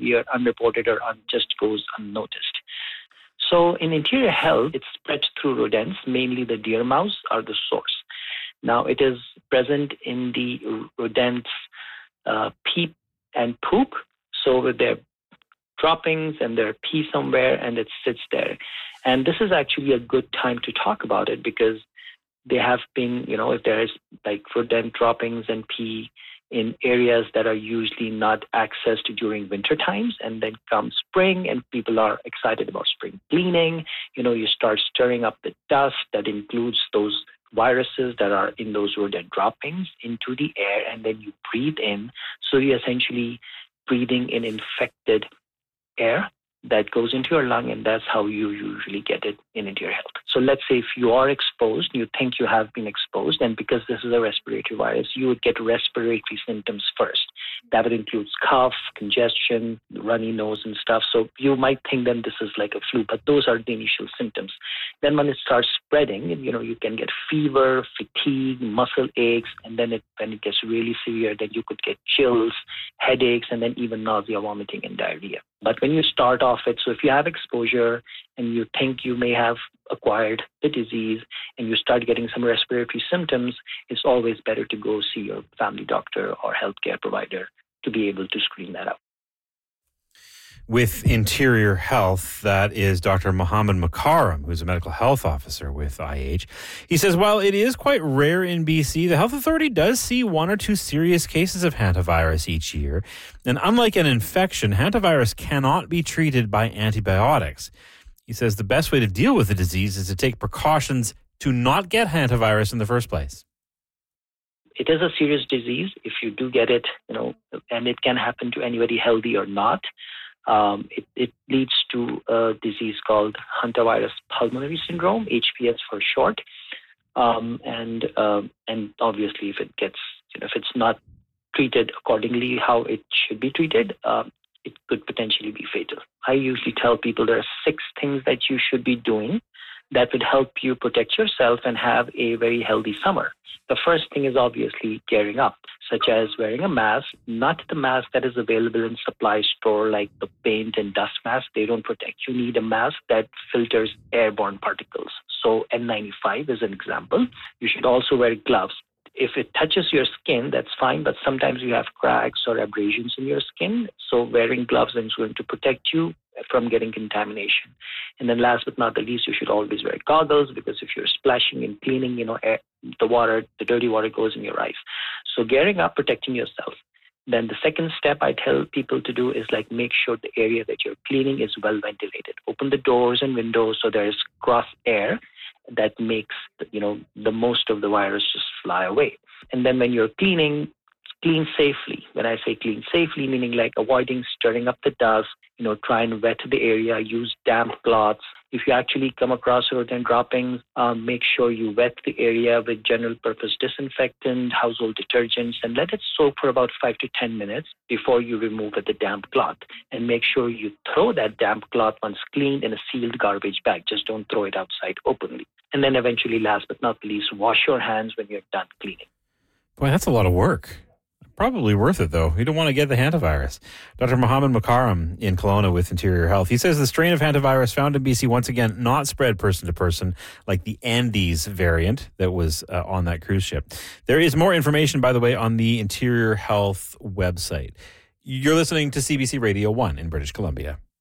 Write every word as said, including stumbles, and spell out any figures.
severe, unreported, or un- just goes unnoticed. So in interior health, it's spread through rodents, mainly the deer mouse are the source. Now, it is present in the rodents' uh, pee and poop, so with their droppings and their pee somewhere, and it sits there. And this is actually a good time to talk about it because they have been, you know, if there is like rodent droppings and pee in areas that are usually not accessed during winter times, and then comes spring and people are excited about spring cleaning, you know, you start stirring up the dust that includes those viruses that are in those rodent droppings into the air, and then you breathe in. So you're essentially breathing in infected air that goes into your lung, and that's how you usually get it in interior health. So let's say if you are exposed, you think you have been exposed, and because this is a respiratory virus, you would get respiratory symptoms first. That would include cough, congestion, runny nose and stuff. So you might think then this is like a flu, but those are the initial symptoms. Then when it starts spreading, you know, you can get fever, fatigue, muscle aches, and then it, when it gets really severe, then you could get chills, headaches, and then even nausea, vomiting, and diarrhea. But when you start off it, so if you have exposure and you think you may have acquired the disease and you start getting some respiratory symptoms, it's always better to go see your family doctor or healthcare provider to be able to screen that out. With Interior Health, that is Doctor Mohammed Makaram, who's a medical health officer with I H. He says, while it is quite rare in B C, the health authority does see one or two serious cases of hantavirus each year. And unlike an infection, hantavirus cannot be treated by antibiotics. He says the best way to deal with the disease is to take precautions to not get hantavirus in the first place. It is a serious disease if you do get it, you know, and it can happen to anybody healthy or not. Um, it, it leads to a disease called hantavirus pulmonary syndrome, H P S for short. Um, and um, and obviously, if it gets, you know, if it's not treated accordingly how it should be treated, um, it could potentially be fatal. I usually tell people there are six things that you should be doing that would help you protect yourself and have a very healthy summer. The first thing is obviously gearing up, such as wearing a mask, not the mask that is available in supply store like the paint and dust mask. They don't protect. You need a mask that filters airborne particles. So N ninety-five is an example. You should also wear gloves. If it touches your skin, that's fine, but sometimes you have cracks or abrasions in your skin. So wearing gloves is going to protect you from getting contamination. And then last but not the least, you should always wear goggles because if you're splashing and cleaning, you know, air, the water, the dirty water goes in your eyes. So gearing up, protecting yourself. Then the second step I tell people to do is like make sure the area that you're cleaning is well ventilated. Open the doors and windows so there's cross air that makes, you know, the most of the virus just fly away. And then when you're cleaning, clean safely. When I say clean safely, meaning like avoiding stirring up the dust, you know, try and wet the area, use damp cloths. If you actually come across rodent droppings, um, make sure you wet the area with general purpose disinfectant, household detergents, and let it soak for about five to ten minutes before you remove with the damp cloth. And make sure you throw that damp cloth once cleaned in a sealed garbage bag. Just don't throw it outside openly. And then eventually, last but not least, wash your hands when you're done cleaning. Boy, that's a lot of work. Probably worth it, though. You don't want to get the hantavirus. Doctor Mohammed Makaram in Kelowna with Interior Health. He says the strain of hantavirus found in B C, once again, not spread person to person like the Andes variant that was uh, on that cruise ship. There is more information, by the way, on the Interior Health website. You're listening to C B C Radio one in British Columbia.